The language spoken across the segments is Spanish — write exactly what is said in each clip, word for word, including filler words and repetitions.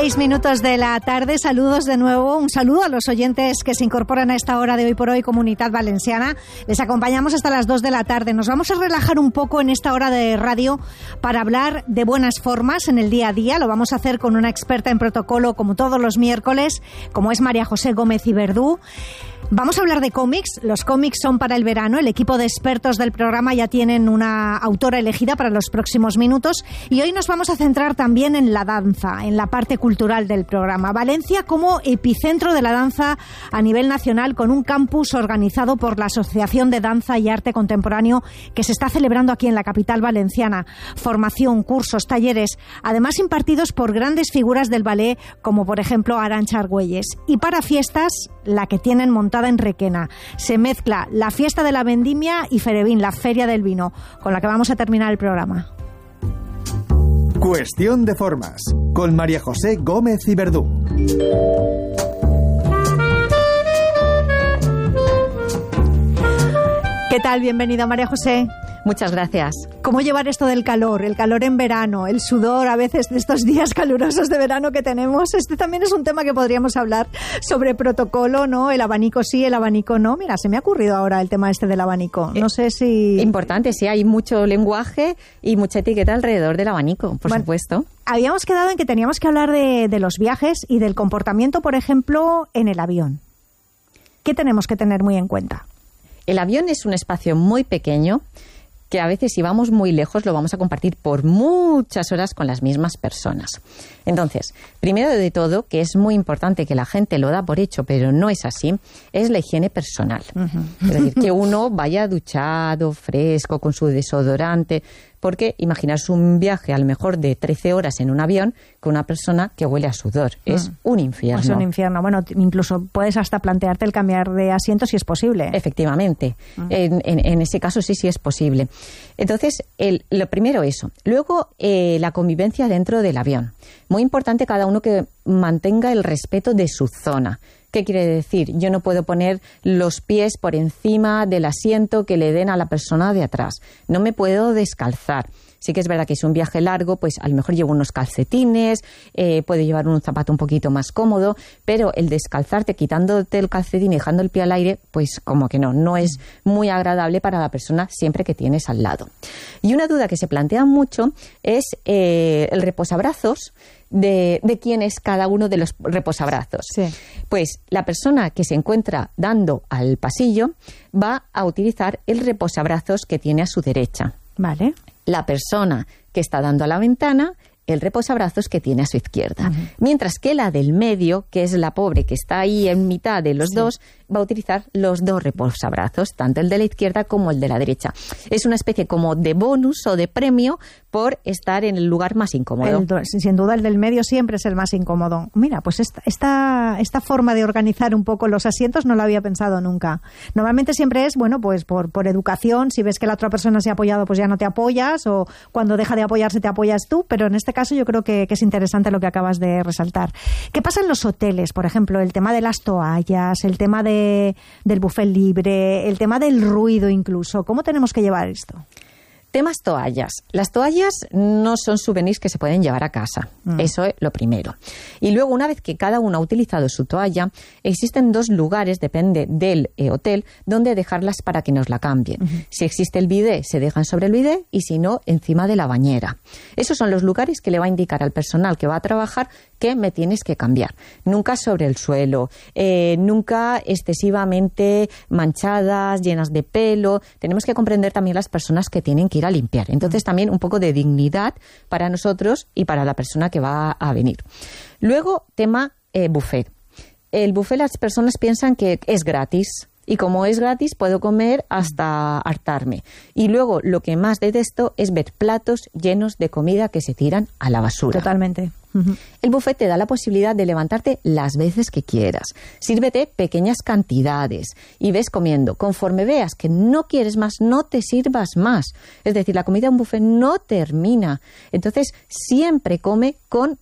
Seis minutos de la tarde, saludos de nuevo, un saludo a los oyentes que se incorporan a esta hora de Hoy por Hoy, Comunidad Valenciana. Les acompañamos hasta las dos de la tarde. Nos vamos a relajar un poco en esta hora de radio para hablar de buenas formas en el día a día. Lo vamos a hacer con una experta en protocolo, como todos los miércoles, como es María José Gómez y Verdú. Vamos a hablar de cómics. Los cómics son para el verano. El equipo de expertos del programa ya tienen una autora elegida para los próximos minutos. Y hoy nos vamos a centrar también en la danza, en la parte cultural del programa. Valencia como epicentro de la danza a nivel nacional, con un campus organizado por la Asociación de Danza y Arte Contemporáneo que se está celebrando aquí en la capital valenciana. Formación, cursos, talleres, además impartidos por grandes figuras del ballet, como por ejemplo Arantxa Argüelles. Y para fiestas, la que tienen montada en Requena. Se mezcla la fiesta de la vendimia y Ferevín, la feria del vino, con la que vamos a terminar el programa. Cuestión de formas, con María José Gómez y Verdú. ¿Qué tal? Bienvenida, María José. Muchas gracias. ¿Cómo llevar esto del calor? El calor en verano, el sudor a veces de estos días calurosos de verano que tenemos. Este también es un tema que podríamos hablar sobre protocolo, ¿no? El abanico sí, el abanico no. Mira, se me ha ocurrido ahora el tema este del abanico. No sé si... Importante, sí, hay mucho lenguaje y mucha etiqueta alrededor del abanico, por bueno, supuesto. Habíamos quedado en que teníamos que hablar de, de los viajes y del comportamiento, por ejemplo, en el avión. ¿Qué tenemos que tener muy en cuenta? El avión es un espacio muy pequeño que a veces, si vamos muy lejos, lo vamos a compartir por muchas horas con las mismas personas. Entonces, primero de todo, que es muy importante, que la gente lo da por hecho, pero no es así, es la higiene personal. Uh-huh. Es decir, que uno vaya duchado, fresco, con su desodorante, porque imaginaos un viaje a lo mejor de trece horas en un avión con una persona que huele a sudor. Mm. Es un infierno. Es un infierno. Bueno, incluso puedes hasta plantearte el cambiar de asiento si es posible. Efectivamente. Mm. En, en, en ese caso sí, sí es posible. Entonces, el, lo primero eso. Luego, eh, la convivencia dentro del avión. Muy importante cada uno que mantenga el respeto de su zona. ¿Qué quiere decir? Yo no puedo poner los pies por encima del asiento que le den a la persona de atrás. No me puedo descalzar. Sí que es verdad que es un viaje largo, pues a lo mejor llevo unos calcetines, eh, puedo llevar un zapato un poquito más cómodo, pero el descalzarte, quitándote el calcetín y dejando el pie al aire, pues como que no, no es muy agradable para la persona siempre que tienes al lado. Y una duda que se plantea mucho es eh, el reposabrazos. De, de quién es cada uno de los reposabrazos. Sí. Pues la persona que se encuentra dando al pasillo va a utilizar el reposabrazos que tiene a su derecha. Vale. La persona que está dando a la ventana, el reposabrazos que tiene a su izquierda. Uh-huh. Mientras que la del medio, que es la pobre que está ahí en mitad de los sí. dos, va a utilizar los dos reposabrazos, tanto el de la izquierda como el de la derecha. Es una especie como de bonus o de premio por estar en el lugar más incómodo. El, sin duda el del medio siempre es el más incómodo. Mira, pues esta, esta, esta forma de organizar un poco los asientos no lo había pensado nunca. Normalmente siempre es, bueno, pues por, por educación, si ves que la otra persona se ha apoyado, pues ya no te apoyas, o cuando deja de apoyarse te apoyas tú, pero en este caso yo creo que, que es interesante lo que acabas de resaltar. ¿Qué pasa en los hoteles, por ejemplo? El tema de las toallas, el tema de, del buffet libre, el tema del ruido incluso. ¿Cómo tenemos que llevar esto? Temas toallas. Las toallas no son souvenirs que se pueden llevar a casa. Mm. Eso es lo primero. Y luego, una vez que cada uno ha utilizado su toalla, existen dos lugares, depende del eh, hotel, donde dejarlas para que nos la cambien. Uh-huh. Si existe el bidé, se dejan sobre el bidé, y si no, encima de la bañera. Esos son los lugares que le va a indicar al personal que va a trabajar que me tienes que cambiar. Nunca sobre el suelo, eh, nunca excesivamente manchadas, llenas de pelo. Tenemos que comprender también las personas que tienen que ir a limpiar. Entonces también un poco de dignidad para nosotros y para la persona que va a venir. Luego, tema eh, buffet. El buffet, las personas piensan que es gratis. Y como es gratis, puedo comer hasta hartarme. Y luego, lo que más detesto es ver platos llenos de comida que se tiran a la basura. Totalmente. Uh-huh. El buffet te da la posibilidad de levantarte las veces que quieras. Sírvete pequeñas cantidades y ves comiendo. Conforme veas que no quieres más, no te sirvas más. Es decir, la comida en un buffet no termina. Entonces, siempre come con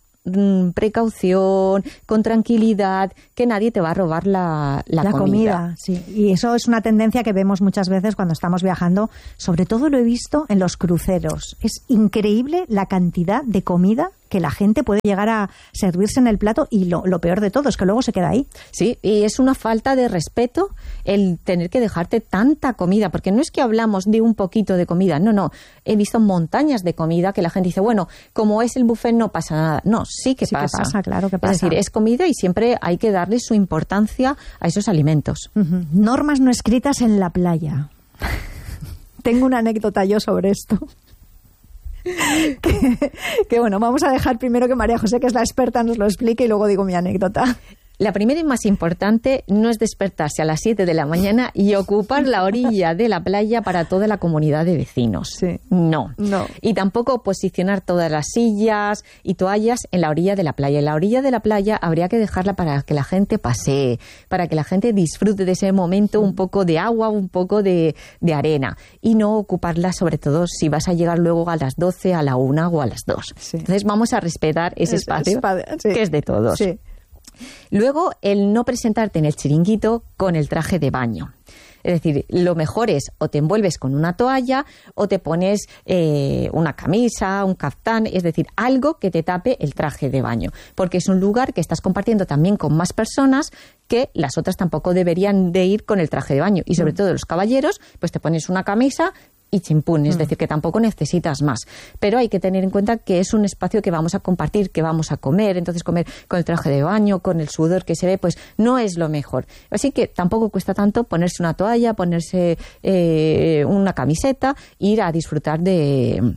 precaución, con tranquilidad, que nadie te va a robar la, la, la comida. comida. Sí. Y eso es una tendencia que vemos muchas veces cuando estamos viajando. Sobre todo lo he visto en los cruceros. Es increíble la cantidad de comida que la gente puede llegar a servirse en el plato y lo, lo peor de todo es que luego se queda ahí. Sí, y es una falta de respeto el tener que dejarte tanta comida, porque no es que hablamos de un poquito de comida, no, no, he visto montañas de comida que la gente dice, bueno, como es el buffet no pasa nada. No, sí que sí pasa. Que pasa, claro que pasa. Es decir, es comida y siempre hay que darle su importancia a esos alimentos. Uh-huh. Normas no escritas en la playa. Tengo una anécdota yo sobre esto. que, que bueno, vamos a dejar primero que María José, que es la experta, nos lo explique y luego digo mi anécdota. La primera y más importante no es despertarse a las siete de la mañana y ocupar la orilla de la playa para toda la comunidad de vecinos. Sí. No. no. Y tampoco posicionar todas las sillas y toallas en la orilla de la playa. En la orilla de la playa habría que dejarla para que la gente pasee, para que la gente disfrute de ese momento, un poco de agua, un poco de, de arena. Y no ocuparla, sobre todo, si vas a llegar luego a las doce, a la una o a las dos. Sí. Entonces vamos a respetar ese es, espacio es, sí. que es de todos. Sí. Luego, el no presentarte en el chiringuito con el traje de baño. Es decir, lo mejor es o te envuelves con una toalla o te pones eh, una camisa, un caftán, es decir, algo que te tape el traje de baño. Porque es un lugar que estás compartiendo también con más personas que las otras tampoco deberían de ir con el traje de baño. Y sobre todo los caballeros, pues te pones una camisa y chimpún, es decir, que tampoco necesitas más. Pero hay que tener en cuenta que es un espacio que vamos a compartir, que vamos a comer, entonces comer con el traje de baño, con el sudor que se ve, pues no es lo mejor. Así que tampoco cuesta tanto ponerse una toalla, ponerse eh, una camiseta, ir a disfrutar de...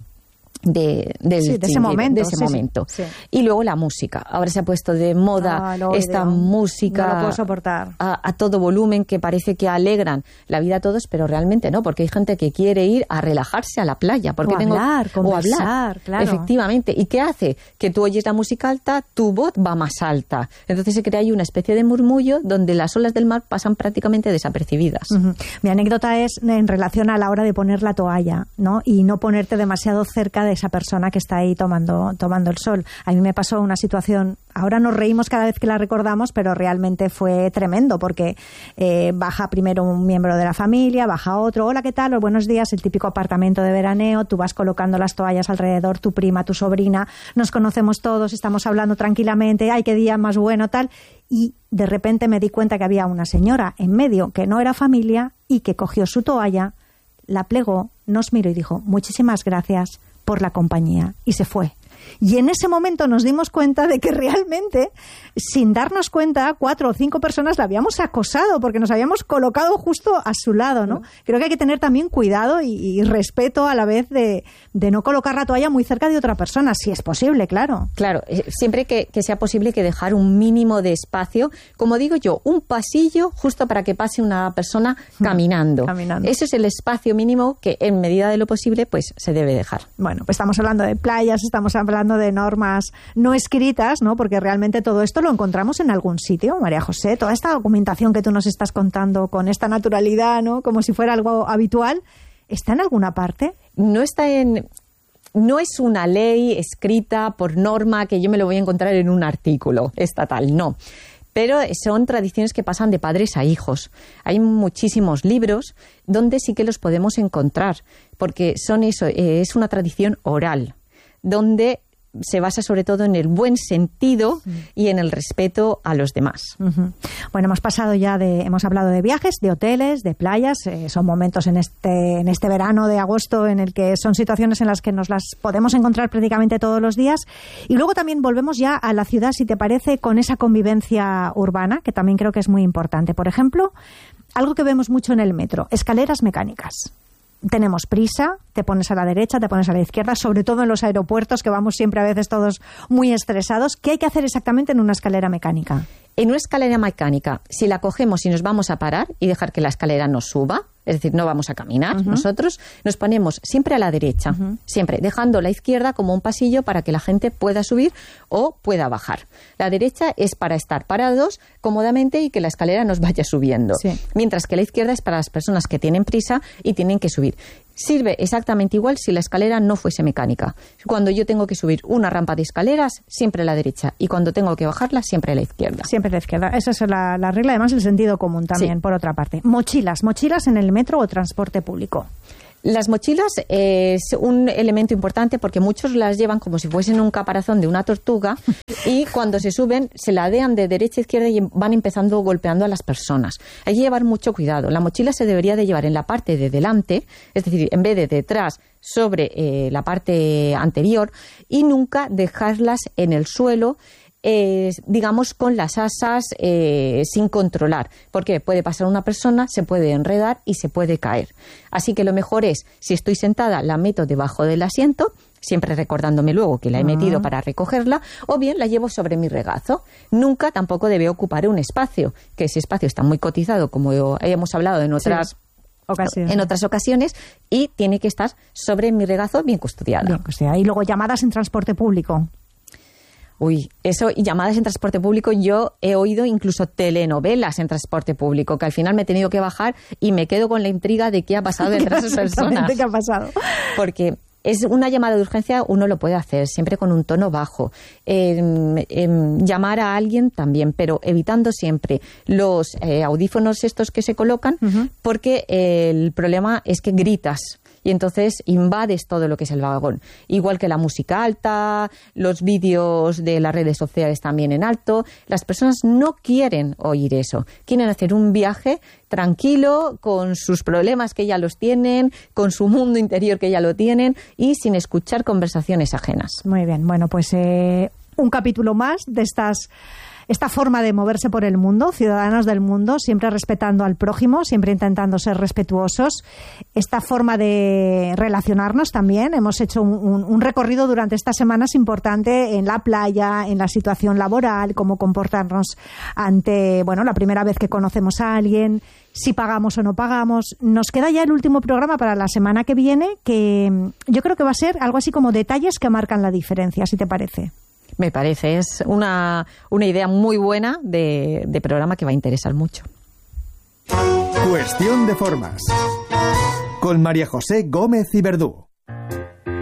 De, del sí, de ese momento, de ese sí, momento. Sí, sí. Y luego la música. Ahora se ha puesto de moda ah, esta odio. música no lo puedo soportar. A, a todo volumen, que parece que alegran la vida a todos, pero realmente no, porque hay gente que quiere ir a relajarse a la playa. Porque o tengo, hablar, conversar, o hablar, claro. Efectivamente. ¿Y qué hace? Que tú oyes la música alta, tu voz va más alta. Entonces se crea ahí una especie de murmullo donde las olas del mar pasan prácticamente desapercibidas. Uh-huh. Mi anécdota es en relación a la hora de poner la toalla, ¿no? Y no ponerte demasiado cerca de esa persona que está ahí tomando, tomando el sol. A mí me pasó una situación, ahora nos reímos cada vez que la recordamos, pero realmente fue tremendo porque eh, baja primero un miembro de la familia, baja otro, hola, ¿qué tal? O buenos días, el típico apartamento de veraneo, tú vas colocando las toallas alrededor, tu prima, tu sobrina, nos conocemos todos, estamos hablando tranquilamente, ay, qué día más bueno, tal, y de repente me di cuenta que había una señora en medio que no era familia y que cogió su toalla, la plegó, nos miró y dijo, muchísimas gracias por la compañía, y se fue. Y en ese momento nos dimos cuenta de que realmente, sin darnos cuenta, cuatro o cinco personas la habíamos acosado porque nos habíamos colocado justo a su lado, ¿no? Creo que hay que tener también cuidado y, y respeto a la vez de, de no colocar la toalla muy cerca de otra persona, si es posible, claro. Claro, siempre que, que sea posible que dejar un mínimo de espacio, como digo yo, un pasillo justo para que pase una persona caminando. caminando. Ese es el espacio mínimo que en medida de lo posible pues se debe dejar. Bueno, pues estamos hablando de playas, estamos hablando hablando de normas no escritas, ¿no? Porque realmente todo esto lo encontramos en algún sitio, María José. Toda esta documentación que tú nos estás contando con esta naturalidad, ¿no? Como si fuera algo habitual, ¿está en alguna parte? No está en... No es una ley escrita por norma que yo me lo voy a encontrar en un artículo estatal, no. Pero son tradiciones que pasan de padres a hijos. Hay muchísimos libros donde sí que los podemos encontrar, porque son eso, eh, es una tradición oral, donde se basa sobre todo en el buen sentido y en el respeto a los demás. Uh-huh. Bueno, hemos pasado ya de, hemos hablado de viajes, de hoteles, de playas, eh, son momentos en este, en este verano de agosto en el que son situaciones en las que nos las podemos encontrar prácticamente todos los días, y luego también volvemos ya a la ciudad, si te parece, con esa convivencia urbana, que también creo que es muy importante. Por ejemplo, algo que vemos mucho en el metro, escaleras mecánicas. Tenemos prisa, te pones a la derecha, te pones a la izquierda, sobre todo en los aeropuertos, que vamos siempre a veces todos muy estresados. ¿Qué hay que hacer exactamente en una escalera mecánica? En una escalera mecánica, si la cogemos y nos vamos a parar y dejar que la escalera nos suba, es decir, no vamos a caminar, uh-huh. nosotros nos ponemos siempre a la derecha, uh-huh. siempre, dejando la izquierda como un pasillo para que la gente pueda subir o pueda bajar. La derecha es para estar parados cómodamente y que la escalera nos vaya subiendo, sí. mientras que la izquierda es para las personas que tienen prisa y tienen que subir. Sirve exactamente igual si la escalera no fuese mecánica. Cuando yo tengo que subir una rampa de escaleras, siempre a la derecha, y cuando tengo que bajarla, siempre a la izquierda. Siempre a la izquierda. Esa es la, la regla, además el sentido común también, sí. por otra parte. Mochilas, mochilas en el metro o transporte público. Las mochilas eh, es un elemento importante porque muchos las llevan como si fuesen un caparazón de una tortuga y cuando se suben se ladean de derecha a izquierda y van empezando golpeando a las personas. Hay que llevar mucho cuidado. La mochila se debería de llevar en la parte de delante, es decir, en vez de detrás, sobre eh, la parte anterior, y nunca dejarlas en el suelo, Eh, digamos, con las asas eh, sin controlar, porque puede pasar una persona, se puede enredar y se puede caer. Así que lo mejor es, si estoy sentada, la meto debajo del asiento, siempre recordándome luego que la he metido uh-huh. para recogerla, o bien la llevo sobre mi regazo. Nunca tampoco debe ocupar un espacio, que ese espacio está muy cotizado, como hemos hablado en otras... Sí. Ocasiones. En otras ocasiones, y tiene que estar sobre mi regazo bien custodiada. Bien custodiada. Y luego llamadas en transporte público. Uy, eso y llamadas en transporte público, yo he oído incluso telenovelas en transporte público, que al final me he tenido que bajar y me quedo con la intriga de qué ha pasado entre esas personas. ¿Qué ha pasado? Porque es una llamada de urgencia, uno lo puede hacer, siempre con un tono bajo. Eh, eh, llamar a alguien también, pero evitando siempre los eh, audífonos estos que se colocan, uh-huh. porque eh, el problema es que gritas. Y entonces invades todo lo que es el vagón. Igual que la música alta, los vídeos de las redes sociales también en alto. Las personas no quieren oír eso. Quieren hacer un viaje tranquilo, con sus problemas que ya los tienen, con su mundo interior que ya lo tienen y sin escuchar conversaciones ajenas. Muy bien. Bueno, pues eh, un capítulo más de estas... Esta forma de moverse por el mundo, ciudadanos del mundo, siempre respetando al prójimo, siempre intentando ser respetuosos. Esta forma de relacionarnos también. Hemos hecho un, un, un recorrido durante estas semanas importante en la playa, en la situación laboral, cómo comportarnos ante, bueno, la primera vez que conocemos a alguien, si pagamos o no pagamos. Nos queda ya el último programa para la semana que viene, que yo creo que va a ser algo así como detalles que marcan la diferencia, si te parece. Me parece, es una, una idea muy buena de, de programa que va a interesar mucho. Cuestión de formas. Con María José Gómez y Verdú.